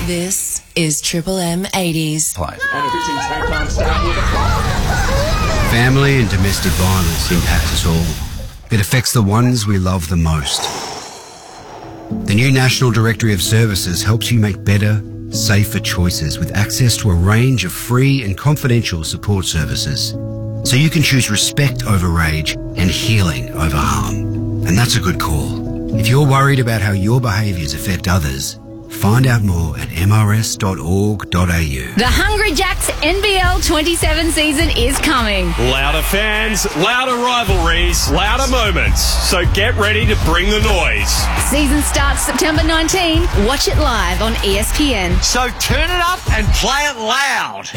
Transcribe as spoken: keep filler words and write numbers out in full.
This is Triple M eighties. Play. Family and domestic violence impact us all. It affects the ones we love the most. The new National Directory of Services helps you make better, safer choices with access to a range of free and confidential support services. So you can choose respect over rage and healing over harm. And that's a good call. If you're worried about how your behaviours affect others, find out more at m r s dot org dot a u. The Hungry Jacks N B L twenty-seven season is coming. Louder fans, louder rivalries, louder moments. So get ready to bring the noise. Season starts September nineteenth. Watch it live on E S P N. So turn it up and play it loud.